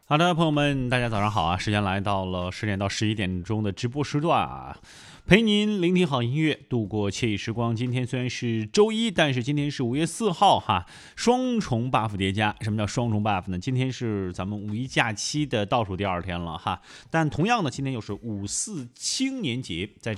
好的，朋友们，大家早上好啊！时间来到了10点到11点钟的直播时段啊，陪您聆听好音乐，度过惬意时光。今天虽然是周一，但是今天是5月4号哈，双重 buff 叠加。什么叫双重 buff 呢？今天是咱们五一假期的倒数第2天了哈，但同样呢，今天又是5·4青年节，在